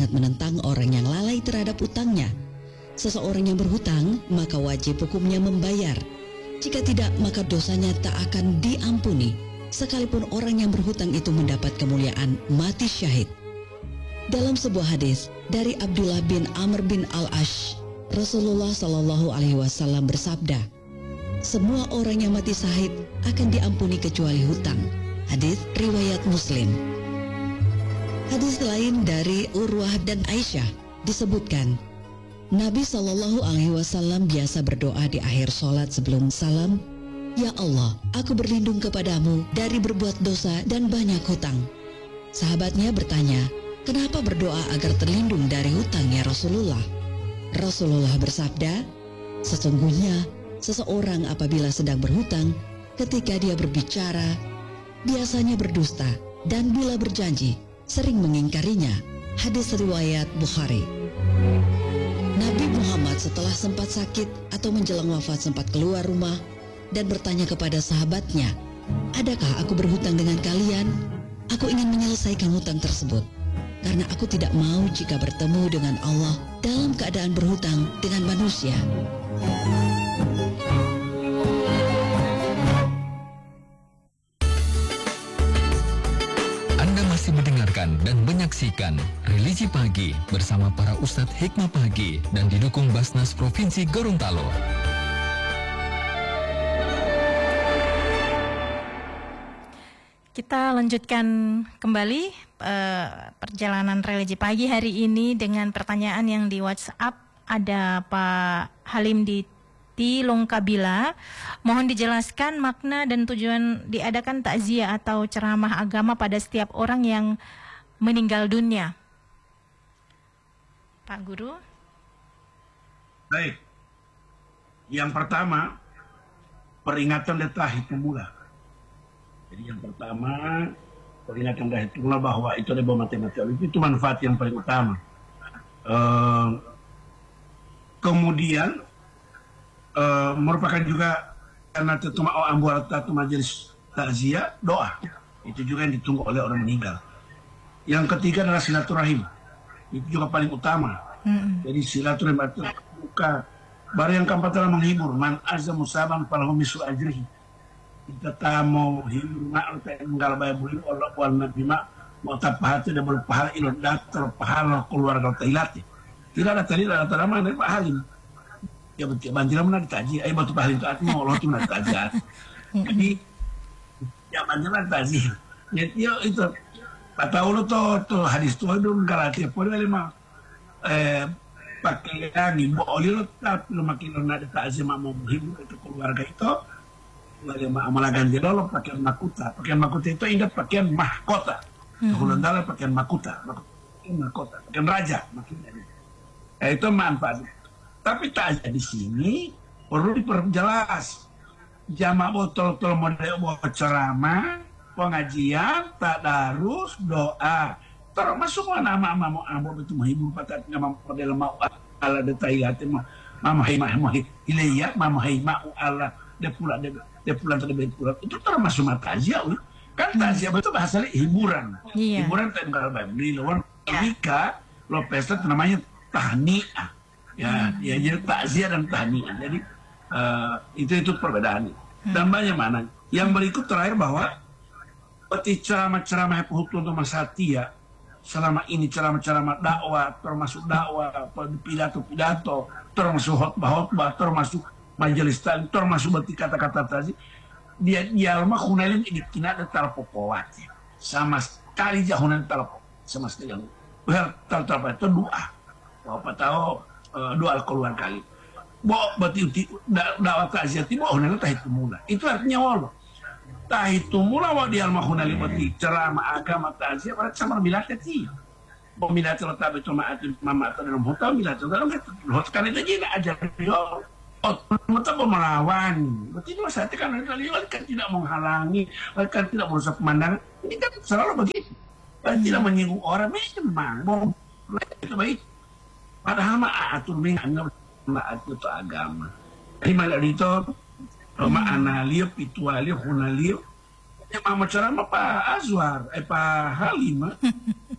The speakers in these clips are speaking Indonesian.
sangat menentang orang yang lalai terhadap utangnya. Seseorang yang berhutang, maka wajib hukumnya membayar. Jika tidak, maka dosanya tak akan diampuni, sekalipun orang yang berhutang itu mendapat kemuliaan mati syahid. Dalam sebuah hadis dari Abdullah bin Amr bin Al-Ash, Rasulullah Shallallahu Alaihi Wasallam bersabda, semua orang yang mati syahid akan diampuni kecuali hutang. Hadis riwayat Muslim. Hadis lain dari Urwah dan Aisyah disebutkan, Nabi Shallallahu Alaihi Wasallam biasa berdoa di akhir sholat sebelum salam, Ya Allah, aku berlindung kepadamu dari berbuat dosa dan banyak hutang. Sahabatnya bertanya, kenapa berdoa agar terlindung dari hutang ya Rasulullah? Rasulullah bersabda, sesungguhnya seseorang apabila sedang berhutang, ketika dia berbicara, biasanya berdusta, dan bila berjanji, sering mengingkarinya. Hadis riwayat Bukhari. Nabi Muhammad setelah sempat sakit atau menjelang wafat sempat keluar rumah dan bertanya kepada sahabatnya, adakah aku berhutang dengan kalian? Aku ingin menyelesaikan hutang tersebut, karena aku tidak mau jika bertemu dengan Allah dalam keadaan berhutang dengan manusia. Anda masih mendengarkan dan menyaksikan Religi Pagi bersama para Ustadz Hikmah Pagi dan didukung Basnas Provinsi Gorontalo. Kita lanjutkan kembali perjalanan Religi Pagi hari ini dengan pertanyaan yang di WhatsApp. Ada Pak Halim di Longkabila. Mohon dijelaskan makna dan tujuan diadakan takziah atau ceramah agama pada setiap orang yang meninggal dunia. Pak Guru. Baik. Yang pertama, peringatan dari pemula. Jadi yang pertama, peringatan dari pemula bahwa itu ada bom mati-mati. Itu manfaat yang paling utama. Kemudian merupakan juga karena ambuaratu majelis takziah, doa. Itu juga yang ditunggu oleh orang meninggal. Yang ketiga adalah silaturahim. Itu juga paling utama. Jadi silaturahim itu buka. Baru yang keempat adalah menghibur. Man azza musaban falahu mislu ajrihi. Kita tamu hibur mak tinggal bayar bulu Allah wal nabi mak mau tapahati dan berpahala ilmu datar pahala keluarga tahilati. Tidak ada tadi ada nama dari Pak Halim. Ya betul, banjir mana ditaji, batu pahalin itu artinya Allah itu mana ditaji. Jadi, ya banjir mana ditaji. Jadi itu, kata Allah tuh hadis tuh dong galati, boleh lima pakai yang ibu oli lo tapi lo makin lo nak ditaji mau menghibur itu keluarga itu, lalu amalan ganti lo pakaian makuta itu ingat pakaian mahkota. Kalau dalam pakaian makuta, pakaian raja makinnya. Itu manfaat. Tapi tak di sini perlu diperjelas. Jamaah botol-botol model ceramah, pengajian, tadarus, doa. Termasuk nama mau ambo itu menghibur patat nama model mau ala detailat mama ilayya mama mau ala de pulang pulang itu termasuk takziah. Kan takziah itu bahasa hiburan. Hiburan tenggal bae di luar Amerika lo pesta namanya tahniah. Ya jadi takziah dan tahniah. Jadi itu perbedaannya. Dan banyak mana. Yang berikut terakhir bahwa seperti ceramah-ceramah hukum untuk masyarakat selama ini ceramah-ceramah dakwah, termasuk dakwah, pidato-pidato, termasuk khotbah-khotbah, termasuk majelis taklim, termasuk berarti kata-kata tadi dia mah hunalin idikina ada talpopowat sama sekali jahunan talpop sama sekali talpop itu doa. Bapak tahu doa keluar kali. Berarti dakwah takziah tiba hunalin tahitu mula. Itu artinya Allah. Tahitu mula wa di al-mahunali berarti ceramah agama takziah pada sama bilang kecil. Peminat terletak itu mama atau dalam hotel bilang dalam hotel itu aja ajar dia. Kita melawan. Berarti itu saya kan tidak menghalangi, kan tidak merusak pemandangan. Ini kan selalu begitu. Tidak menyinggung orang, memang itu baik. Padahal atur menganggap atur itu agama. Himala itu Roma analio, pitualio, hunalio. Yang mama ceramah Pak Azwar, Pak Halim.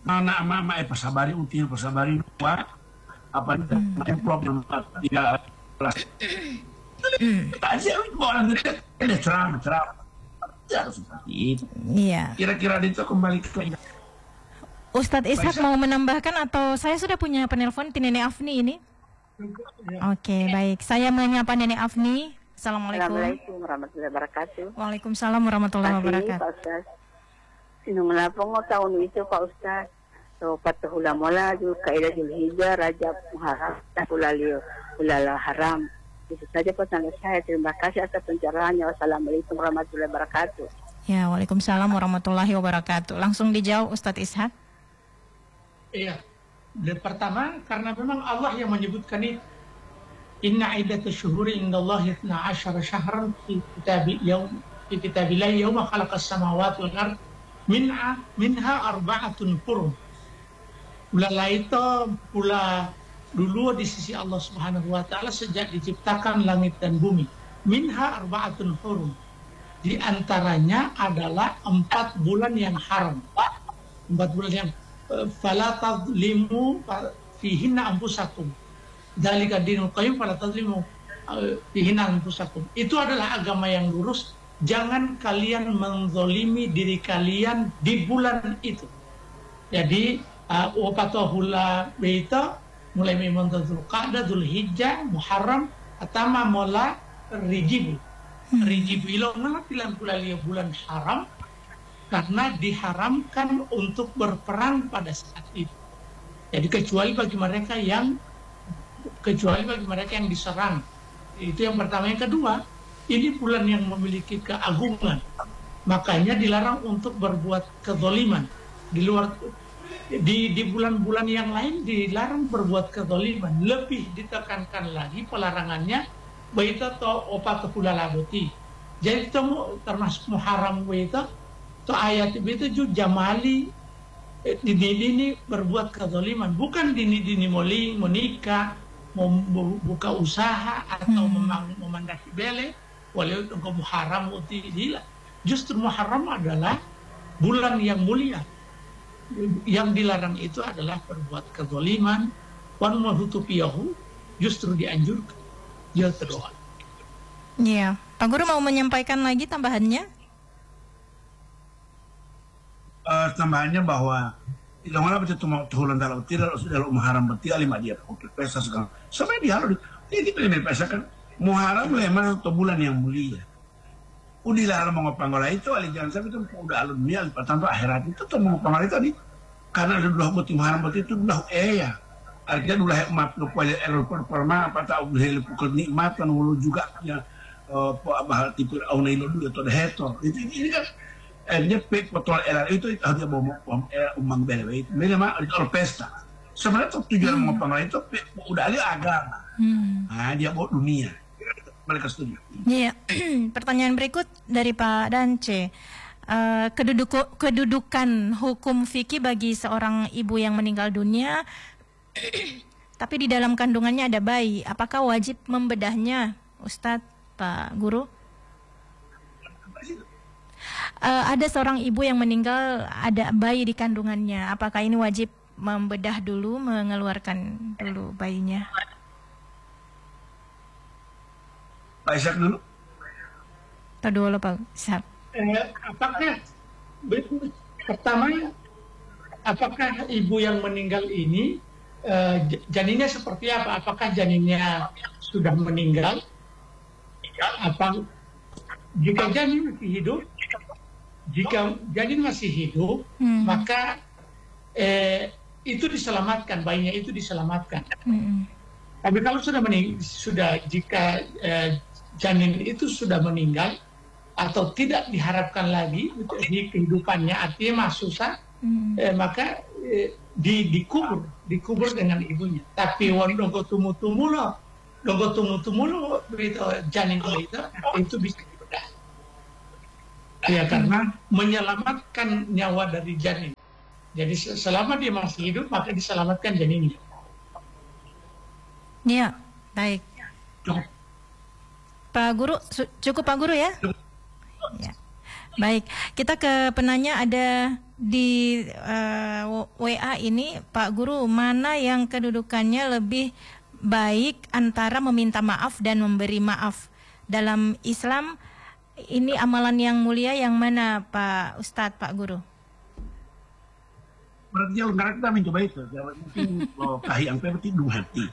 Anak mama pasabari util pasabari dua apa amplop yang tidak kelas. Aja orang dekat ada ceram. Harus seperti itu. Iya. Kira-kira itu kembali ke Ustadz Ishak mau menambahkan atau saya sudah punya penelpon di Nenek Afni ini? Oke, baik. Saya menyapa Nenek Afni. Assalamualaikum. Assalamualaikum warahmatullahi wabarakatuh. Waalaikumsalam warahmatullahi wabarakatuh. Pak Ustaz. Sinong lapong tahun itu Pak Ustaz. So patuhula mola ju kaidah Zulhijjah, Rajab, Muharram, ulala haram. Itu saja pesan saya. Terima kasih atas pencerahannya. Wassalamualaikum warahmatullahi wabarakatuh. Ya, waalaikumsalam warahmatullahi wabarakatuh. Langsung dijawab Ustadz Ishak. Iya. Pertama, karena memang Allah yang menyebutkan itu. Inna iddatash syuhuri indallahi 12 syahran fi kitabillahi yauma khalaqas samawati wal ard minha arba'atun hurum. Bulan itu pula dulu di sisi Allah Subhanahu wa taala sejak diciptakan langit dan bumi. Minha arba'atun hurum. Di antaranya adalah 4 bulan yang haram. 4 bulan yang fala tadlimu fihinna anfusakum. Dzalika dinul qayyim fala tadlimu fihinna anfusakum. Itu adalah agama yang lurus. Jangan kalian menzolimi diri kalian di bulan itu. Jadi wapatuhula beita mulai memontazul qa'dah Zulhijjah Muharram atama mola rijibu. Rijibu ilo ngelatilan bulan haram karena diharamkan untuk berperang pada saat itu. Jadi kecuali bagi mereka yang diserang. Itu yang pertama. Yang kedua, ini bulan yang memiliki keagungan. Makanya dilarang untuk berbuat kezaliman. Di bulan-bulan yang lain dilarang berbuat kezaliman. Lebih ditekankan lagi pelarangannya baita to opat kulalaboti. Jadi itu termasuk Muharram baita to ayat itu juga jamali dini berbuat kezaliman, bukan dini menikah, membuka usaha atau memandaki bele walau itu Muharram utila. Justru Muharram adalah bulan yang mulia. Yang dilarang itu adalah berbuat kezaliman, wan mahutupiyahu, justru dianjurkan. Ya terdoa. Iya, Pak Guru mau menyampaikan lagi tambahannya? Tambahannya bahwa yang mana betul tuhulan dalam tidak dalam Muharram berarti lima dia untuk pesta segala. Sampai dia harus ini pilih pesta kan Muharram memang itu bulan yang mulia. Udah lah mau ngopanggola itu ali jangan sampai itu udah alun dunia tanpa akhirat itu tuh mau ngopanggola itu tadi karena ada dua buti Muharram berarti itu udah ya. Artinya udah maaf kepada error performa apa tahu udah pukul nikmatan ulu juga ya bahal tipe aunailu dulu atau heto ini kan dia pek potol error itu harus bawa umang bele itu memang itu pesta sebenarnya tujuan ngopanggola itu udah ada agama nah dia bawa dunia mereka setuju. Iya. Pertanyaan berikut dari Pak Dance. Kedudukan hukum fikih bagi seorang ibu yang meninggal dunia tapi di dalam kandungannya ada bayi, apakah wajib membedahnya, Ustadz, Pak Guru? Ada seorang ibu yang meninggal, ada bayi di kandungannya, apakah ini wajib membedah dulu, mengeluarkan dulu bayinya? Pak Ishak dulu. Tahu dulu Pak Ishak. Apakah pertama, apakah ibu yang meninggal ini janinnya seperti apa? Apakah janinnya sudah meninggal? Apa jika janin masih hidup? Jika janin masih hidup, maka itu diselamatkan, bayinya itu diselamatkan. Tapi kalau jika janin itu sudah meninggal atau tidak diharapkan lagi di kehidupannya, artinya susah, maka dikubur dengan ibunya. Tapi donggo tumu-tumu lo janin itu bisa dibedah. Ya karena menyelamatkan nyawa dari janin. Jadi selama dia masih hidup maka diselamatkan janinnya. Iya, baik. Pak Guru, cukup Pak Guru ya? Ya. Baik, kita ke penanya ada di WA ini Pak Guru, mana yang kedudukannya lebih baik antara meminta maaf dan memberi maaf? Dalam Islam ini amalan yang mulia yang mana Pak Ustadz, Pak Guru? Berarti kalau kita mencoba itu, mungkin kalau kahiyang yang berarti dung hati.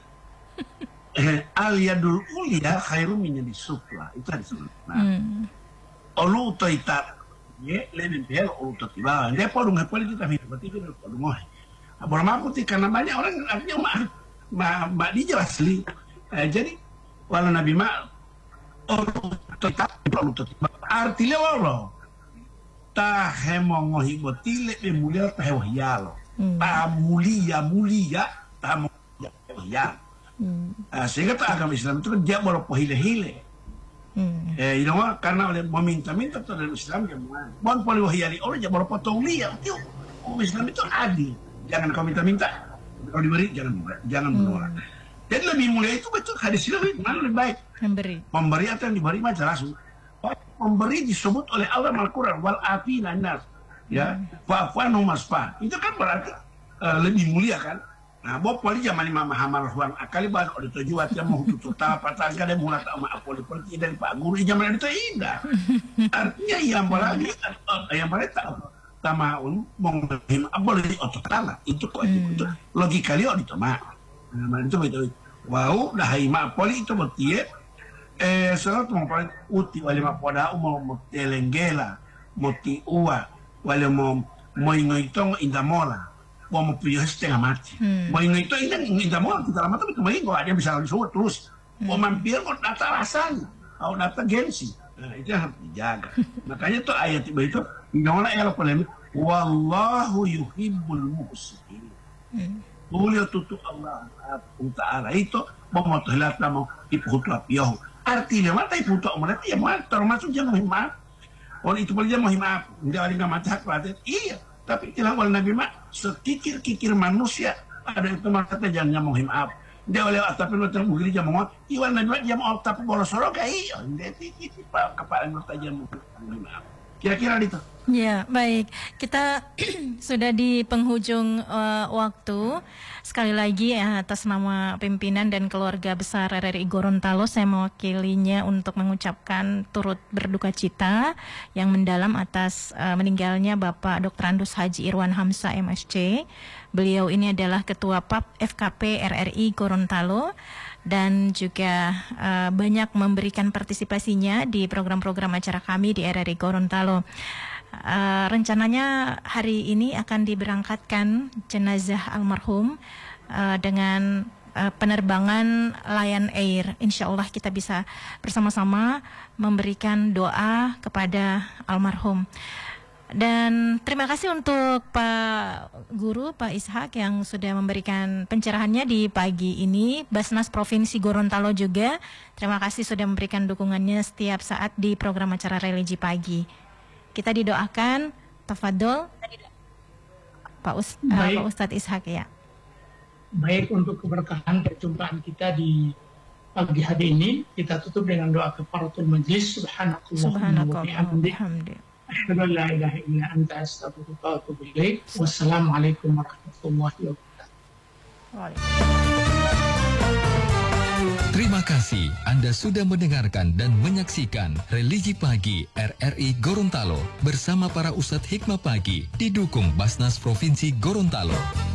Al-yadul ulia khairum min sufla, itu ada disebut. Nah, olu toitat ye lebih bel olu totiba. Dia podung hapoli kita hidup, berarti kita podung oh. Abang aku ti karena banyak orang artinya mak dijelas li. Jadi walau Nabi mak olu toitat olu totiba. Artinya walau ta hemongohi botile be mulia ta hewayalo. Ta mulia ta mulia. Sehingga agama Islam itu kan dia baru pohile-hile. Karena oleh meminta-minta terhadap Islam jangan bon poli wahyali oleh jangan baru potong liya. Islam itu adil. Jangan kau minta-minta. Kalau diberi jangan menolak. Jadi lebih mulia itu betul hadis itu mana lebih baik? Memberi atau yang diberi mah jelas. Memberi disebut oleh Allah Al-Quran wal afina nas. Ya, fa'fanu masfa. Itu kan berarti lebih mulia kan? Nah, bawa poli zaman Imam Muhammad Ruang akali banget oleh tujuan yang mau tutup patah kada mulai tak maaf poli dari Pak Guru zaman itu indah. Artinya yang lagi yang paling tak mau menghim boleh otot tanah itu kok itu logika dia itu mah. Nah, itu betul. Wow, dah maaf poli itu betul. Salat mau paling uti wali mapoda mau telenggela moti uwa wali mau ingoitong indamola. Mau punya setengah mati. Mau itu indah mau kita lama tapi kemarin kok ada bisa disebut terus. Mau mampir kok data rasanya, mau data gengsi. Nah, itu yang harus dijaga. Makanya tuh ayat itu nyola ya polemik. Wallahu yuhibbul muhsinin. Boleh tutup Allah Taala itu mau mothilat mau iputu apiah. Artinya mata iputu mereka ya mau termasuk jangan maaf. Orang itu boleh jangan maaf. Dia ada nggak mata hak iya. Tapi tidak oleh Nabi mak sekikir-kikir manusia ada itu makanya jangan mohim maaf. Dia oleh tapi lu terbukti jangan mohon. Iwan Nabi mak jangan maaf tapi boros sorok iya. Dia titip kepala nota jangan mohim maaf. Kira-kira itu. Ya, baik. Kita sudah di penghujung waktu. Sekali lagi atas nama pimpinan dan keluarga besar RRI Gorontalo, saya mewakilinya untuk mengucapkan turut berduka cita yang mendalam atas meninggalnya Bapak Dr. Andus Haji Irwan Hamzah MSc. Beliau ini adalah Ketua PAP FKP RRI Gorontalo dan juga banyak memberikan partisipasinya di program-program acara kami di RRI Gorontalo. Rencananya hari ini akan diberangkatkan jenazah almarhum dengan penerbangan Lion Air. Insya Allah kita bisa bersama-sama memberikan doa kepada almarhum. Dan terima kasih untuk Pak Guru, Pak Ishak yang sudah memberikan pencerahannya di pagi ini. Basnas Provinsi Gorontalo juga terima kasih sudah memberikan dukungannya setiap saat di program acara Religi Pagi. Kita didoakan, tafadhol Pak Ustadz Ishak ya. Baik, untuk keberkahan perjumpaan kita di pagi hari ini, kita tutup dengan doa kafaratul majlis. Subhanakallahumma wa bihamdik. Asyhadu an la ilaha illa anta astaghfiruka wa atubu ilaik. Wassalamualaikum warahmatullahi wabarakatuh. Terima kasih Anda sudah mendengarkan dan menyaksikan Religi Pagi RRI Gorontalo bersama para Ustadz Hikmah Pagi didukung Basnas Provinsi Gorontalo.